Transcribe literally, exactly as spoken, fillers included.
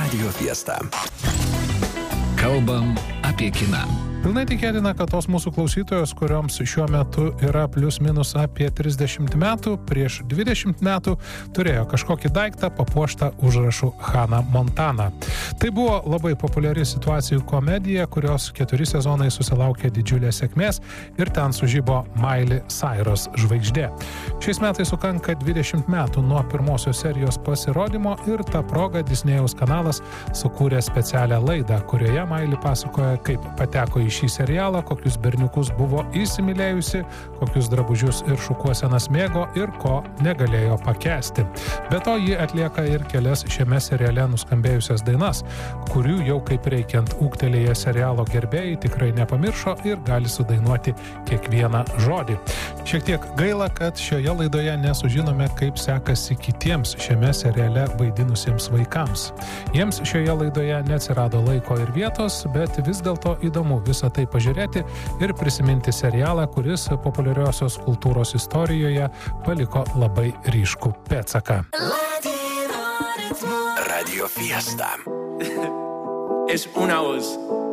Radio Fiesta. Kalbam apie kiną. Pilnai tikėtina, kad tos mūsų klausytojos, kurioms šiuo metu yra plius minus apie trisdešimt metų, prieš dvidešimt metų turėjo kažkokį daiktą papuoštą užrašu Hannah Montana. Tai buvo labai populiari situacijų komedija, kurios keturi sezonai susilaukė didžiulės sėkmės ir ten sužibo Miley Cyrus žvaigždė. Šiais metais sukanka dvidešimt metų nuo pirmosios serijos pasirodymo ir ta proga Disnėjaus kanalas sukūrė specialią laidą, kurioje Miley pasakoja, kaip pateko į šį serialą, kokius berniukus buvo įsimylėjusi, kokius drabužius ir šukuosenas mėgo ir ko negalėjo pakęsti. Be to, ji atlieka ir kelias šiame seriale nuskambėjusias dainas, kurių jau kaip reikiant ūgtelėję serialo gerbėjai tikrai nepamiršo ir gali sudainuoti kiekvieną žodį. Šiek tiek gaila, kad šioje laidoje nesužinome, kaip sekasi kitiems šiame seriale vaidinusiems vaikams. Jiems šioje laidoje neatsirado laiko ir vietos, bet vis dėlto įdomu visą tai pažiūrėti ir prisiminti serialą, kuris populiariosios kultūros istorijoje paliko labai ryškų pėdsaką. Radio Fiesta. Es una voz.